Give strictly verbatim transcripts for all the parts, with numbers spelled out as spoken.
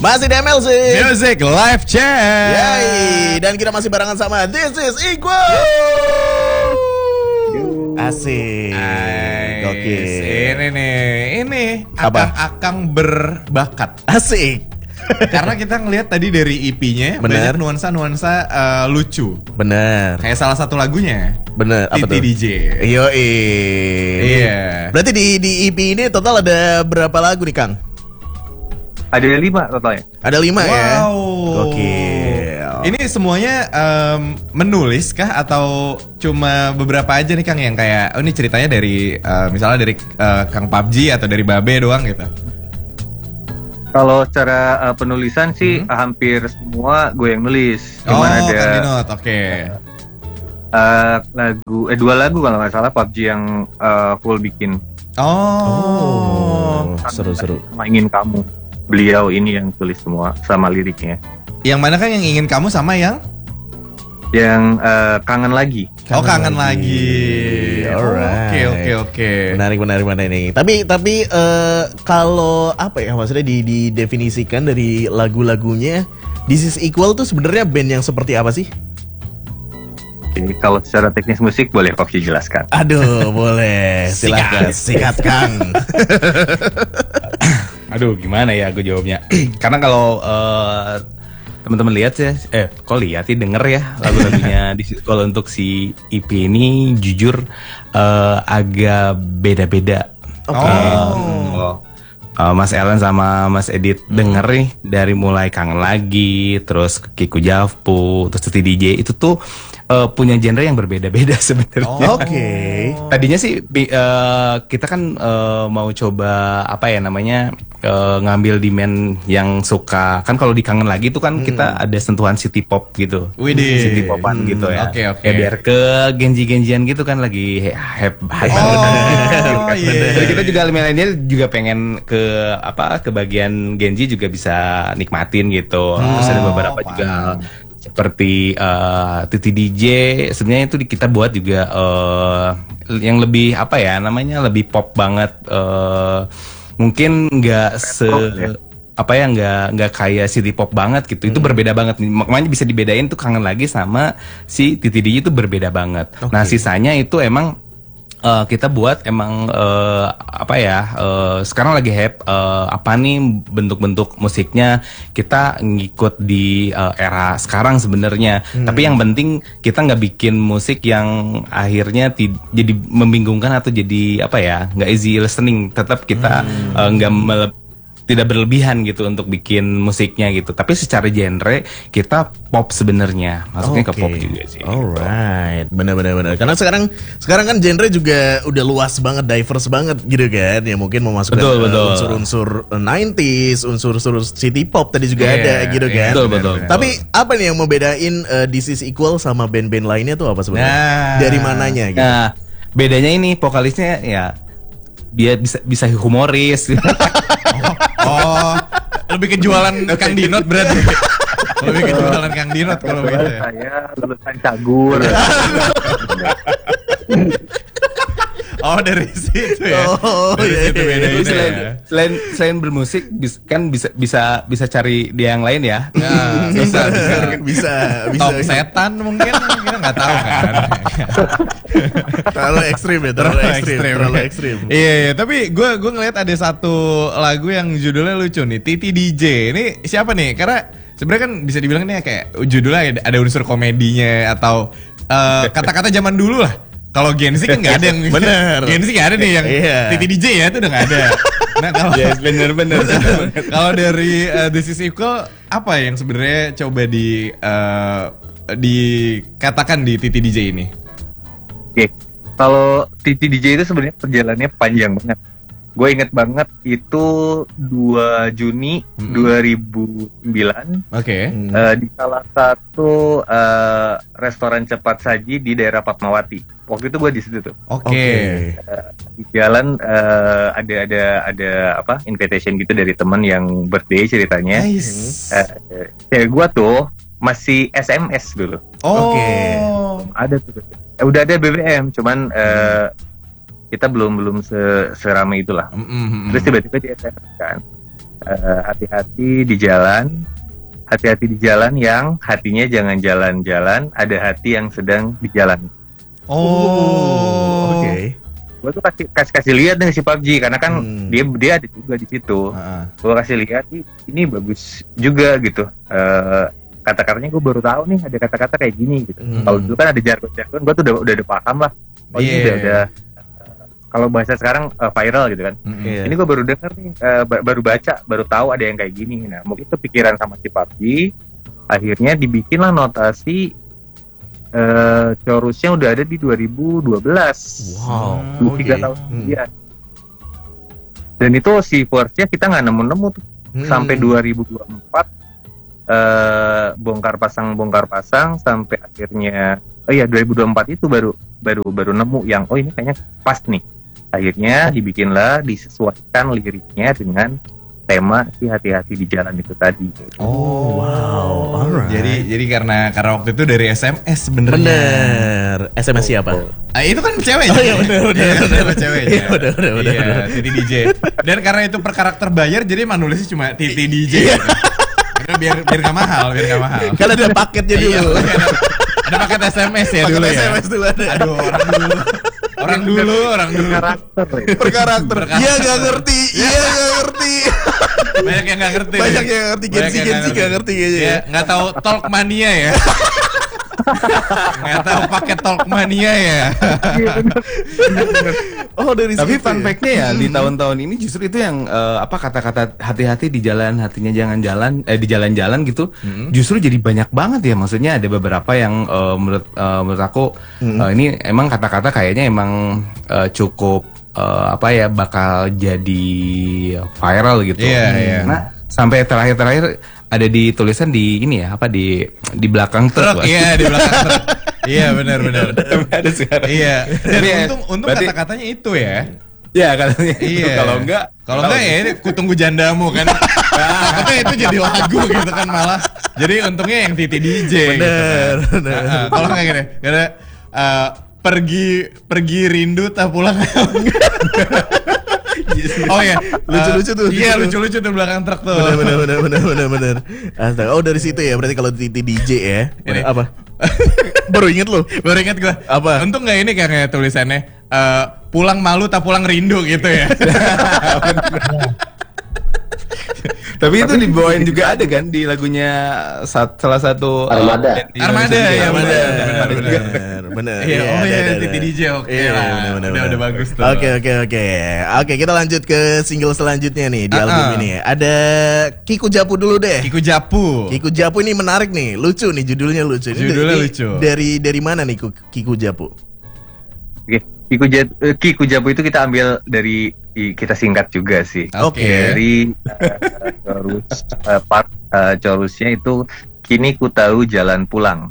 Masih di M L C Music Live Chat. Yay. Dan kita masih barengan sama This is Equal. Asik. Oke. Ini nih, ini Apa? akang-akang berbakat. Asik. Karena kita ngelihat tadi dari E P-nya Bener. banyak nuansa-nuansa uh, lucu. Bener. Kayak salah satu lagunya Bener. Apa tuh? Titi D J. Yoi. Iya. Berarti di di E P ini total ada berapa lagu nih, Kang? Ada lima totalnya. Ada lima ya. Wow. Gokil. Ini semuanya um, menulis kah atau cuma beberapa aja nih Kang yang kayak oh ini ceritanya dari uh, misalnya dari uh, Kang P U B G atau dari Babe doang gitu. Kalau secara uh, penulisan sih Hmm. hampir semua gue yang nulis. Oh, Cuman ada Kang Dinot, oke. uh, lagu, eh dua lagu kalau nggak salah P U B G yang uh, full bikin. Oh. Oh, seru-seru. Sama Ingin Kamu. Beliau ini yang tulis semua sama liriknya. Yang mana kan yang ingin kamu sama yang? Yang uh, Kangen Lagi. Oh kangen lagi. Alright. Oke oke oke. Menarik menarik menarik nih. Tapi tapi eh, kalau apa ya maksudnya di didefinisikan dari lagu-lagunya This is Equal tuh sebenarnya band yang seperti apa sih? Jadi kalau secara teknis musik boleh Kopsi jelaskan. Aduh, boleh. Silakan sikat Kang. Aduh, gimana ya gue jawabnya? Karena kalau uh, teman-teman lihat ya, eh, kok lihat sih denger ya lagu-lagunya di kalau untuk si E P ini jujur uh, agak beda-beda. Oke. Uh, uh, Mas Ellen sama Mas Edit denger nih dari mulai Kangen Lagi, terus Kiku Javpu, terus Titi D J itu tuh uh, punya genre yang berbeda-beda sebenarnya. Oke. Tadinya sih bi- eh, kita kan eh, mau coba apa ya namanya eh, ngambil demand yang suka kan kalau di Kangen Lagi itu kan kita ada sentuhan city pop gitu, Widih. city popan gitu ya. Oke, oke. Ya biar ke genji-genjian gitu kan lagi he- hype hype Oh, banget. iya. Jadi kita juga milenial juga pengen ke apa ke bagian genji juga bisa nikmatin gitu. Terus ada beberapa juga seperti uh, Titi D J sebenarnya itu di- kita buat juga uh, yang lebih apa ya namanya lebih pop banget, uh, mungkin nggak se apa ya nggak nggak kayak city pop banget gitu. Itu berbeda banget, makanya bisa dibedain tuh Kangen Lagi sama si Titi D J itu berbeda banget. Nah sisanya itu emang Uh, kita buat emang uh, apa ya uh, sekarang lagi hype uh, apa nih bentuk-bentuk musiknya kita ngikut di uh, era sekarang sebenarnya. Hmm. Tapi yang penting kita nggak bikin musik yang akhirnya ti- jadi membingungkan atau jadi apa ya nggak easy listening. Tetap kita Hmm. uh, nggak mele- tidak berlebihan gitu untuk bikin musiknya gitu. Tapi secara genre kita pop sebenarnya, masuknya ke Oke. pop juga sih. Alright, benar-benar benar. Karena sekarang sekarang kan genre juga udah luas banget, diverse banget gitu kan. Ya mungkin memasukkan Betul, uh, betul. unsur-unsur sembilan puluh, unsur-unsur city pop tadi juga Iya, ada gitu iya, kan. betul, betul. Tapi apa nih yang membedain uh, This is Equal sama band-band lainnya tuh apa sebenarnya? Nah. Dari mananya gitu? Nah, bedanya ini vokalisnya ya dia bisa bisa humoris. Oh, lebih ke jualan Kang Dinot berarti. Lebih ke jualan Kang Dinot kalau begitu ya. Saya lulusan Cagur. Oh dari situ ya. Oh, Dari iya, situ iya. bedainnya Jadi selain, ya. selain selain bermusik bis- kan bisa bisa bisa cari dia yang lain ya. Nah, bisa bisa. bisa, bisa. Top setan mungkin kita nggak tahu kan. Terlalu ekstrim ya, terlalu ekstrim, terlalu ekstrim. Iya, iya, tapi gue gue ngeliat ada satu lagu yang judulnya lucu nih, Titi D J. Ini siapa nih? Karena sebenarnya kan bisa dibilang nih kayak judulnya ada, ada unsur komedinya atau eh, kata-kata zaman dulu lah. Kalau Gen Z kan nggak ada yang Bener. Gen Z nggak ada nih yang Iya. Titi D J ya itu udah nggak ada. Nah kalau Yes, bener bener. kalau dari uh, This is Equal apa yang sebenarnya coba di uh, dikatakan di Titi D J ini? Oke, kalau Titi D J itu sebenarnya perjalanannya panjang banget. Gue inget banget itu dua Juni Mm-mm. dua ribu sembilan Oke. Hmm. eh, di salah satu eh, restoran cepat saji di daerah Fatmawati. Waktu itu gue di situ tuh. Oke. Oke. Di jalan eh, ada ada ada apa invitation gitu dari teman yang birthday ceritanya. Nice. Eh, cewek gue tuh masih S M S dulu. Oh. Oke. Ada tuh. Eh, udah ada B B M, cuman eh, kita belum belum se seramai itulah. Mm-mm. Terus tiba-tiba di S M S kan, eh, hati-hati di jalan, hati-hati di jalan yang hatinya jangan jalan-jalan, ada hati yang sedang di jalan. Oh, Oke. Gue tuh kasih kasih, kasih lihat nih si P U B G karena kan Hmm. dia dia ada juga di situ. Heeh. Gue kasih lihat "Ih, ini bagus juga gitu. Eh, kata-katanya gue baru tahu nih ada kata-kata kayak gini gitu. Hmm. Kalau dulu kan ada jargon-jargon, gue tuh udah udah, udah paham lah. Oh ini Iya. udah udah eh, kalau bahasa sekarang eh, viral gitu kan. Mm-mm. Iya. Ini gue baru denger nih, eh, ba- baru baca, baru tahu ada yang kayak gini. Nah, mungkin kepikiran sama si P U B G, akhirnya dibikinlah notasi. Eh, Chorusnya udah ada di dua ribu dua belas. Wow. Dua, tiga Oke. tahun Hmm. kemudian. Dan itu si verse-nya kita nggak nemu-nemu tuh. Hmm. Sampai dua ribu dua puluh empat eh, bongkar pasang bongkar pasang sampai akhirnya oh iya dua ribu dua puluh empat itu baru baru baru nemu yang oh ini kayaknya pas nih. Akhirnya dibikinlah disesuaikan liriknya dengan tema si hati-hati di jalan itu tadi. Oh, wow. Alright. Jadi jadi karena karena waktu itu dari S M S sebenarnya. Bener. S M S siapa? Ah, itu kan ceweknya. Oh iya, bener, bener, Iya, bener. sama ceweknya. Iya, bener, bener, bener, Iya, bener. Titi D J. Dan karena itu per karakter bayar jadi emang nulisnya cuma Titi D J. Iya. gitu. Karena biar biar nggak mahal, biar nggak mahal. Kan ada paketnya Iya, dulu. ada, ada paket S M S ya Paket dulu ya. S M S dulu ada. Aduh, orang dulu. Orang dulu, orang dulu. Karakter ya. Per karakter. Per karakter. Iya nggak ngerti. Iya nggak ngerti. Banyak yang nggak ngerti. Banyak nih. yang ngerti. Banyak Gensi yang Gensi nggak ngerti kayaknya. Ya, nggak tahu talk mania ya. Nggak tahu paket talk mania ya. Oh dari Tapi situ fun ya? fact-nya ya di tahun-tahun ini justru itu yang eh, apa kata-kata hati-hati di jalan, hatinya jangan jalan, eh di jalan-jalan gitu, justru jadi banyak banget ya. Maksudnya ada beberapa yang eh, menurut eh, menurut aku eh, ini emang kata-kata kayaknya emang eh, cukup eh, apa ya bakal jadi viral gitu. Iya, iya. Nah, sampai terakhir-terakhir ada di tulisan di ini ya apa di di belakang truk. Truk, iya di belakang truk. Iya benar benar. Ada sekarang. Iya. Dan Tapi ya, untung untung berarti- kata-katanya itu ya. Ya katanya itu. Iya. Kalau enggak kalau enggak ya ini kutunggu jandamu kan. Takutnya itu jadi lagu gitu kan malah. Jadi untungnya yang Titi D J. Bener, gitu kan. bener. Nah, uh, kalau enggak gini, karena uh, pergi pergi rindu tak pulang. Oh iya, Lucu-lucu tuh. Iya lucu-lucu tuh belakang truk tuh. Bener bener bener bener bener bener. Astaga. Oh dari situ ya berarti kalau Titi D J ya. Ini. Apa? Baru inget loh. Baru ingat gua. Apa? Untung nggak ini kayak tulisannya eh, pulang malu tak pulang rindu gitu ya. Tapi itu dibawain juga ada kan di lagunya sat- salah satu Armada. band di Armada, Indonesia ya, juga. benar, Bener benar, bener benar. bener. Iya, oh ada, iya, ada, Titi ada. D J, oke Iya, lah. bener, bener, Udah- bener. udah bagus tuh. Oke oke oke. Oke kita lanjut ke single selanjutnya nih di Ah, album ah. ini. Ada Kiku Japu dulu deh. Kiku Japu. Kiku Japu ini menarik nih, lucu nih judulnya lucu. Ini Judulnya dari- lucu. Dari dari mana nih Kiku, Kiku Japu? Oke, Kiku Japu, eh, Kiku Japu itu kita ambil dari i- kita singkat juga sih. Oke. Dari eh, chorus eh, part eh, chorusnya itu kini ku tahu jalan pulang.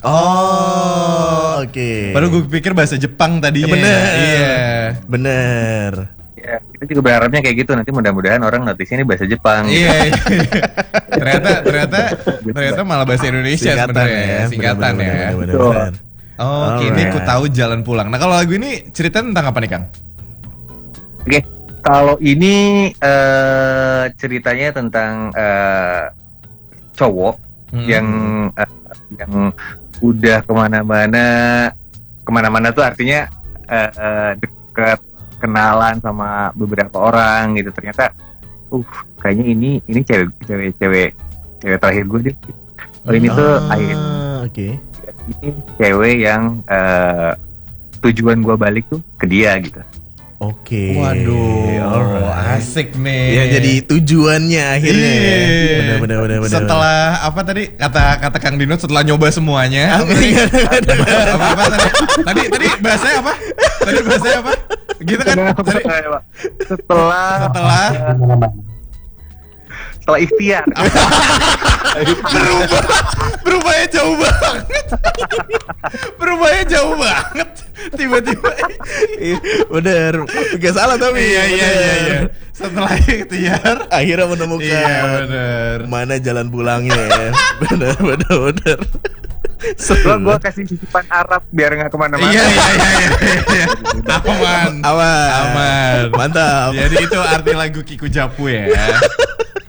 Oh, oke. Baru gue pikir bahasa Jepang tadinya. Bener. Iya. Bener. Ya, kita juga berharapnya kayak gitu nanti mudah-mudahan orang notisnya ini bahasa Jepang. Iya. iya. ternyata ternyata ternyata malah bahasa Indonesia Singkatan sebenarnya ya. Singkatan Bener, ya. bener, bener, Betul. bener. Oh, kini Alright. ku tahu jalan pulang. Nah, kalau lagu ini cerita tentang apa nih, Kang? Oke, kalau ini eh, ceritanya tentang eh, cowok Hmm. yang eh, yang udah kemana-mana, kemana-mana tuh artinya eh, eh, deket kenalan sama beberapa orang gitu. Ternyata, uh, kayaknya ini ini cewek cewek cewek cewek terakhir gue deh. Oh ini tuh Ah, akhir oke. ini cewek yang eh, tujuan gue balik tuh ke dia gitu. Oke. Waduh, Alright. asik nih. Ya jadi tujuannya akhirnya. ya. Iya. Benar benar benar benar. Setelah apa tadi kata kata Kang Dino setelah nyoba semuanya. apa, apa, apa tadi? Tadi tadi bahasanya apa? Tadi bahasanya apa? Gitu kan? Tadi setelah setelah setelah ikhtiar. berubah berubahnya jauh banget. berubahnya jauh banget. Tiba-tiba. Iya, bener. Gak salah tapi. iya iya bener. iya iya. Setelah ikhtiar. Akhirnya menemukan Iya benar. mana jalan pulangnya ya. bener bener bener. Gue gue kasih sisipan Arab biar nggak kemana-mana. Iya iya iya iya. iya. Aman. Aman. Aman. Mantap. Jadi itu arti lagu Kiku Japu ya.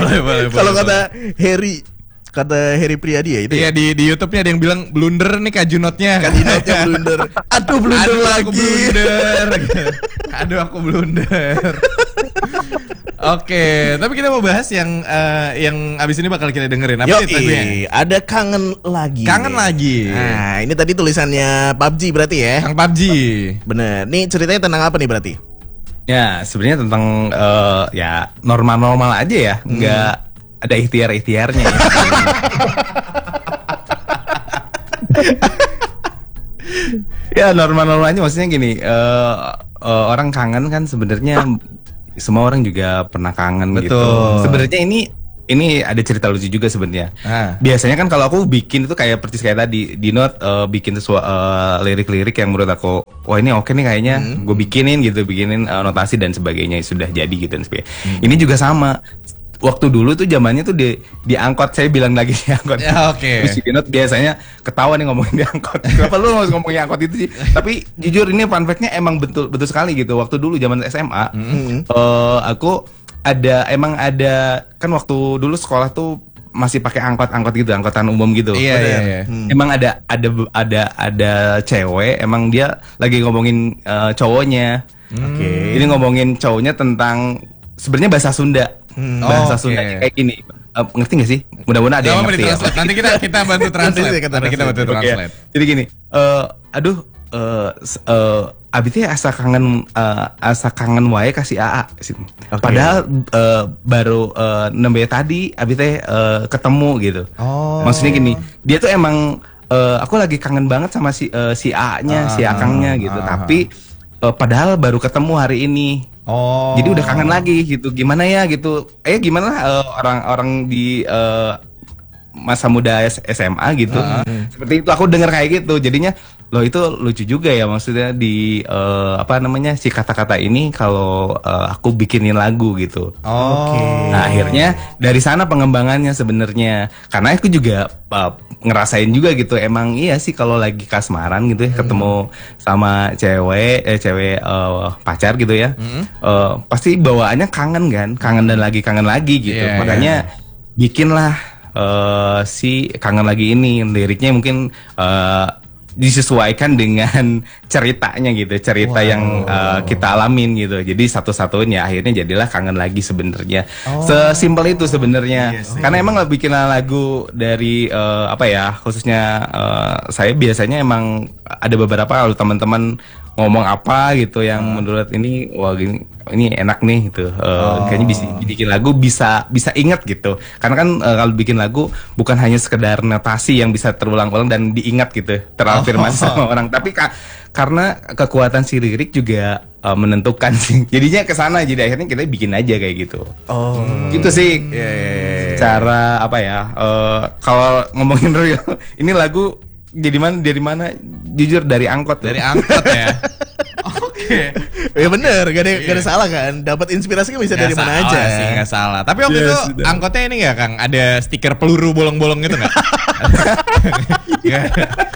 boleh, boleh. Kalau boleh, kata Harry, kata Harry Priadi ya itu. Iya, Ya? di di YouTube-nya ada yang bilang blunder nih kajunotnya. Kajunotnya blunder. Aduh blunder Aduh, lagi. aku blunder. Aduh aku blunder. Oke, tapi kita mau bahas yang eh, yang abis ini bakal kita dengerin. Apa Yo, nih lagunya? ada kangen lagi. Kangen lagi. Nah, ini tadi tulisannya P U B G berarti ya. Kang P U B G. Bener. Nih ceritanya tentang apa nih berarti? Ya, sebenarnya tentang eh, ya normal-normal aja ya, nggak ada ikhtiar-ikhtiarnya ya. Ya normal-normal aja, maksudnya gini, eh, eh, orang kangen kan sebenarnya semua orang juga pernah kangen gitu. Betul. Sebenarnya ini ini ada cerita lucu juga sebenarnya. Ah. Biasanya kan kalau aku bikin itu kayak persis kayak tadi di note eh, bikin sesuatu eh, lirik-lirik yang menurut aku wah ini oke nih kayaknya, gue bikinin gitu, bikinin eh, notasi dan sebagainya sudah jadi gitu dan sebagainya. Ini juga sama. Waktu dulu tuh zamannya tuh di di angkot, saya bilang lagi di angkot. Ya, oke. Terus di note biasanya ketawa nih ngomongin di angkot. Kenapa lu harus ngomongin angkot itu sih? Tapi jujur ini fun fact-nya emang betul betul sekali gitu. Waktu dulu zaman S M A, eh, aku ada emang ada kan waktu dulu sekolah tuh masih pakai angkot-angkot gitu, angkotan umum gitu. Iya, iya, iya. Hmm. Emang ada ada ada ada cewek, emang dia lagi ngomongin eh, cowoknya. Oke. Ini ngomongin cowoknya tentang sebenarnya bahasa Sunda. Oh, Bahasa oke. Sundanya kayak gini. Eh, ngerti gak sih? Mudah-mudahan ada Gak yang apa-apa ngerti ya. ditranslate. Nanti kita kita bantu translate. Nanti kita Nanti kita bantu Oke. translate. Jadi gini, eh aduh eh s- eh abi teh asa kangen eh, asa kangen wae kasih A A. Oke. Padahal eh, baru eh, nembe tadi abi teh eh, ketemu gitu. Oh. Maksudnya gini, dia tuh emang eh, aku lagi kangen banget sama si eh, si A-nya, si Akangnya gitu. ah. Tapi eh, padahal baru ketemu hari ini. Oh. Jadi udah kangen lagi gitu. Gimana ya gitu. Eh gimana eh, orang-orang di eh, masa muda S- SMA gitu. Seperti itu aku dengar kayak gitu. Jadinya loh itu lucu juga ya, maksudnya di eh, apa namanya si kata-kata ini kalau eh, aku bikinin lagu gitu. Oh. Nah, akhirnya dari sana pengembangannya sebenarnya. Karena aku juga uh, ngerasain juga gitu. Emang iya sih kalau lagi kasmaran gitu ya, ketemu sama cewek, eh cewek uh, pacar gitu ya. uh, pasti bawaannya kangen kan, kangen dan lagi kangen lagi gitu. Iya, Makanya bikinlah uh, si kangen lagi ini, liriknya mungkin uh, disesuaikan dengan ceritanya gitu, cerita yang uh, kita alamin gitu. Jadi satu-satunya akhirnya jadilah kangen lagi sebenarnya. Sesimpel itu sebenarnya. Karena emang bikin lagu dari uh, apa ya, khususnya uh, saya biasanya emang ada beberapa kalau teman-teman ngomong apa gitu yang menurut ini wah gini ini enak nih gitu. Uh, kayaknya bisa bikin lagu bisa bisa ingat gitu. Karena kan uh, kalau bikin lagu bukan hanya sekedar notasi yang bisa terulang-ulang dan diingat gitu, terafirmasi sama orang, tapi ka- karena kekuatan si lirik juga uh, menentukan sih. Jadinya ke sana, jadi akhirnya kita bikin aja kayak gitu. Oh. Gitu sih. Cara apa ya? Uh, kalau ngomongin real, ini lagu jadi mana dari mana? Jujur dari angkot. Dari angkot ya. Oke. Ya bener, gak ada, gak ada salah kan. Dapat inspirasi kan bisa Nggak dari mana salah aja. sih, nggak salah. Tapi waktu Yes, itu sudah. angkotnya ini nggak Kang? Ada stiker peluru bolong-bolong gitu nggak? Nggak.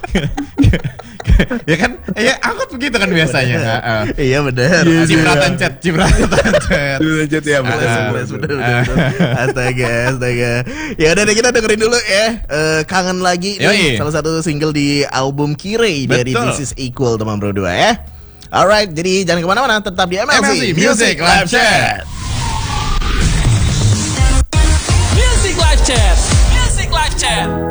Ya kan? Ya angkot begitu kan biasanya. Heeh. Iya bener. Cipratan chat, cipratan chat. Dulu lanjut ya, Bener, Ah. bener, bener, bener, bener. Astaga, astaga. Ya udah deh, kita dengerin dulu ya. Eh, kangen lagi nih, Yoi. salah satu single di album Kirei dari Betul. This Is Equal teman bro dua ya. Alright, jadi jangan kemana-mana, tetap di M L C, M L C Music Live Chat. Music Live Chat. Music Live Chat.